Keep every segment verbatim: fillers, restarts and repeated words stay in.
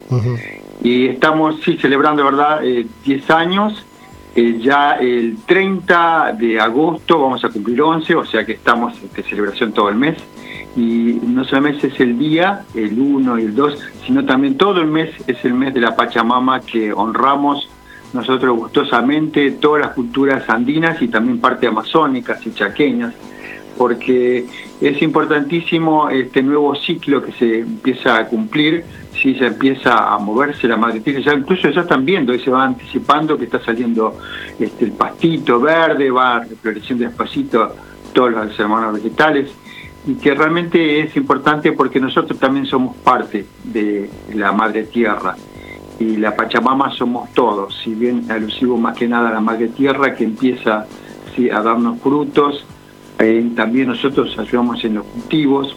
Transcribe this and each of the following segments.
Uh-huh. Y estamos, sí, celebrando, ¿verdad?, eh, diez años. Eh, ya el treinta de agosto vamos a cumplir once, o sea que estamos en celebración todo el mes. Y no solamente es el día, el uno y el dos, sino también todo el mes es el mes de la Pachamama, que honramos nosotros gustosamente todas las culturas andinas y también parte amazónicas y chaqueñas, porque es importantísimo este nuevo ciclo que se empieza a cumplir, si se empieza a moverse la madre tierra, ya incluso ya están viendo y se va anticipando que está saliendo este, el pastito verde, va floreciendo despacito todos los hermanos vegetales, y que realmente es importante porque nosotros también somos parte de la madre tierra, y la Pachamama somos todos, si bien alusivo más que nada a la madre tierra que empieza sí, a darnos frutos. Eh, también nosotros ayudamos en los cultivos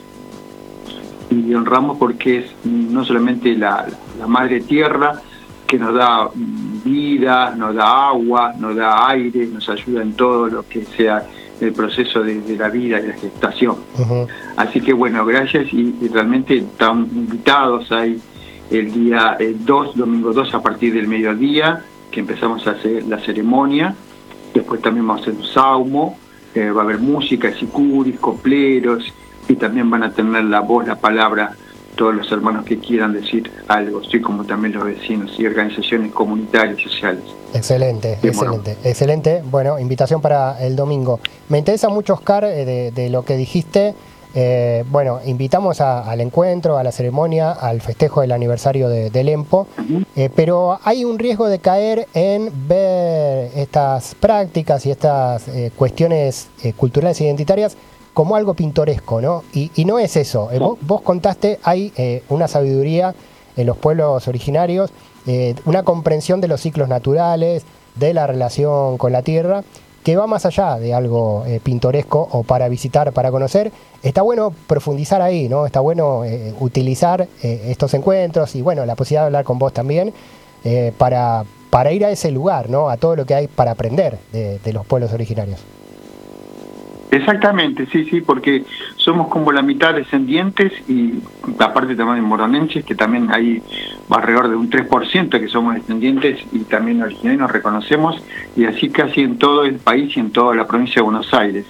y honramos porque es no solamente la, la madre tierra que nos da vida, nos da agua, nos da aire, nos ayuda en todo lo que sea el proceso de, de la vida y la gestación. Uh-huh. Así que bueno, gracias y, y realmente están invitados ahí el día eh, dos, domingo dos a partir del mediodía, que empezamos a hacer la ceremonia. Después también vamos a hacer un saumo. Eh, va a haber música, sicuris, copleros, y también van a tener la voz, la palabra, todos los hermanos que quieran decir algo, así como también los vecinos y organizaciones comunitarias y sociales. Excelente, Bien, excelente, bueno. excelente. Bueno, invitación para el domingo. Me interesa mucho, Oscar, de, de lo que dijiste. Eh, bueno, invitamos a, al encuentro, a la ceremonia, al festejo del aniversario de, del EMPO, uh-huh. eh, pero hay un riesgo de caer en ver estas prácticas y estas eh, cuestiones eh, culturales e identitarias como algo pintoresco, ¿no? Y, y no es eso. Eh, vos, vos contaste, hay eh, una sabiduría en los pueblos originarios, eh, una comprensión de los ciclos naturales, de la relación con la tierra, que va más allá de algo eh, pintoresco o para visitar, para conocer. Está bueno profundizar ahí, ¿no? Está bueno eh, utilizar eh, estos encuentros y, bueno, la posibilidad de hablar con vos también eh, para, para ir a ese lugar, ¿no? A todo lo que hay para aprender de, de los pueblos originarios. Exactamente, sí, sí, porque somos como la mitad descendientes y aparte también de moronenses, que también hay alrededor de un tres por ciento que somos descendientes y también originarios, nos reconocemos, y así casi en todo el país y en toda la provincia de Buenos Aires.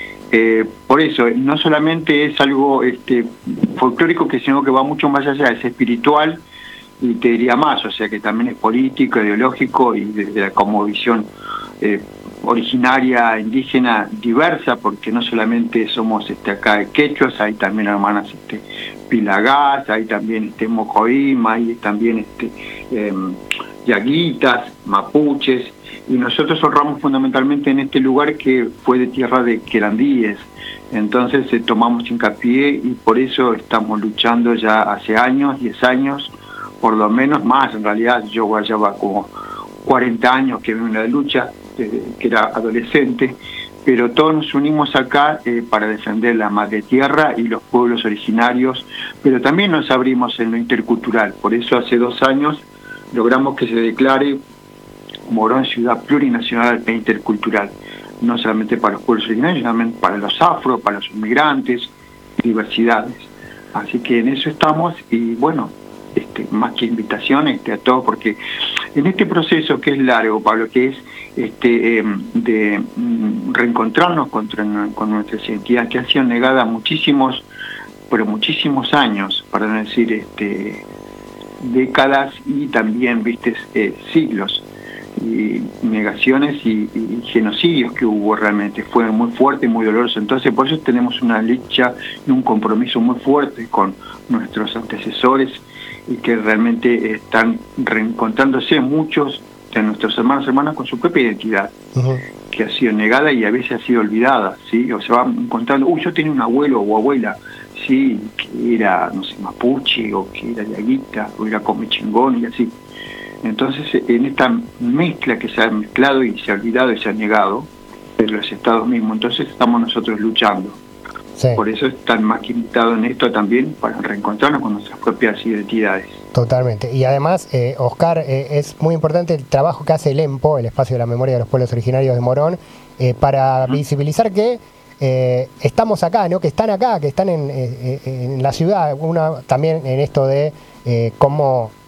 Eh, por eso, no solamente es algo este, folclórico, que sino que va mucho más allá, es espiritual y te diría más, o sea que también es político, ideológico y desde la como visión eh, originaria, indígena, diversa, porque no solamente somos este, acá quechuas, hay también hermanas este, pilagás, hay también este, mocoima, hay también este, eh, yaguitas, mapuches, y nosotros honramos fundamentalmente en este lugar que fue de tierra de querandíes. Entonces eh, tomamos hincapié y por eso estamos luchando ya hace años, diez años, por lo menos más, en realidad yo ya va como cuarenta años que vengo en la lucha, desde que era adolescente, pero todos nos unimos acá eh, para defender la madre tierra y los pueblos originarios, pero también nos abrimos en lo intercultural. Por eso hace dos años logramos que se declare Morón ciudad plurinacional e intercultural, no solamente para los pueblos originarios, sino también para los afro, para los inmigrantes, diversidades. Así que en eso estamos y bueno, este, más que invitación este, a todos, porque en este proceso que es largo, Pablo, que es este, eh, de mm, reencontrarnos contra, con nuestras identidades que han sido negadas muchísimos, pero muchísimos años, para no decir este, décadas y también, viste, eh, siglos, y negaciones y, y genocidios que hubo realmente, fue muy fuerte y muy doloroso. Entonces por eso tenemos una lucha y un compromiso muy fuerte con nuestros antecesores y que realmente están reencontrándose muchos de nuestros hermanos y hermanas con su propia identidad, uh-huh. que ha sido negada y a veces ha sido olvidada, ¿sí? O se va encontrando, uy, yo tenía un abuelo o abuela, sí, que era, no sé, mapuche, o que era yaguita, o era comechingón y así. Entonces, en esta mezcla que se ha mezclado y se ha olvidado y se ha negado de los estados mismos, entonces estamos nosotros luchando. Sí. Por eso están más que invitados en esto también, para reencontrarnos con nuestras propias identidades. Totalmente. Y además, eh, Oscar, eh, es muy importante el trabajo que hace el EMPO, el Espacio de la Memoria de los Pueblos Originarios de Morón, eh, para uh-huh. visibilizar que eh, estamos acá, ¿no? Que están acá, que están en, eh, en la ciudad. Una también en esto de eh, cómo